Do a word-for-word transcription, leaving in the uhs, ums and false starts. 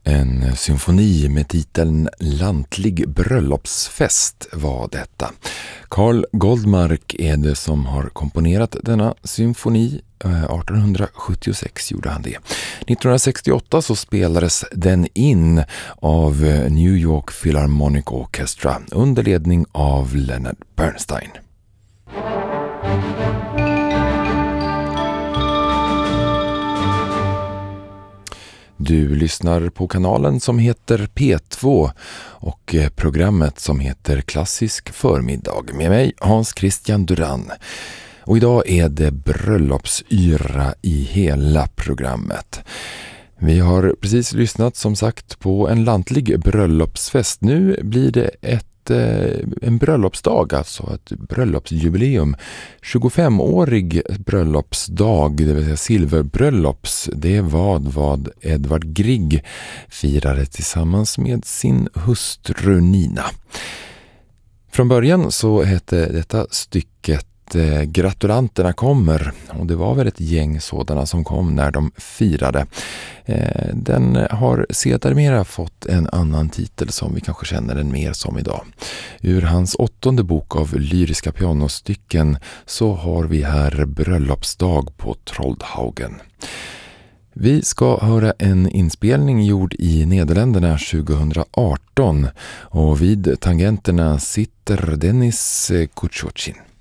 En symfoni med titeln Lantlig bröllopsfest var detta. Carl Goldmark är det som har komponerat denna symfoni. arton sjuttiosex gjorde han det. nittonhundrasextioåtta så spelades den in av New York Philharmonic Orchestra under ledning av Leonard Bernstein. Du lyssnar på kanalen som heter P två och programmet som heter Klassisk förmiddag med mig Hans Christian Duran. Och idag är det bröllopsyra i hela programmet. Vi har precis lyssnat som sagt på en lantlig bröllopsfest. Nu blir det ett en bröllopsdag, alltså ett bröllopsjubileum. tjugofemårig bröllopsdag, det vill säga silverbröllops. Det var vad Edvard Grieg firade tillsammans med sin hustru Nina. Från början så hette detta stycket Gratulanterna kommer, och det var väl ett gäng sådana som kom när de firade. Den har sedermera fått en annan titel som vi kanske känner den mer som idag. Ur hans åttonde bok av lyriska pianostycken så har vi här Bröllopsdag på Troldhaugen. Vi ska höra en inspelning gjord i Nederländerna tjugoarton och vid tangenterna sitter Dennis Kuchocin.